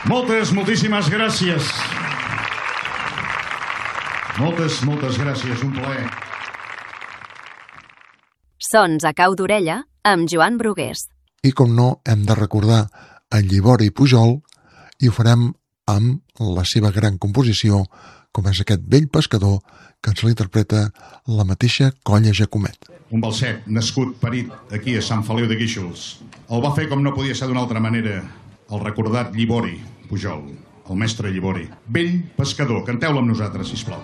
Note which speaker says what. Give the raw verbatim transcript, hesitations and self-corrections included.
Speaker 1: Moltes, moltíssimes gràcies. Moltes, moltes gràcies, un plaer.
Speaker 2: Sons a cau d'orella amb Joan Brugués.
Speaker 3: I com no, hem de recordar en Llibori i Pujol, i ho farem amb la seva gran composició, com és aquest Vell pescador, que ens l'interpreta la mateixa Colla Jacomet.
Speaker 1: Un balset nascut, parit, aquí a Sant Feliu de Guíxols. El va fer com no podia ser d'una altra manera el recordat Llibori Pujol, el mestre Llibori. Vell pescador, canteu-lo amb nosaltres, sisplau.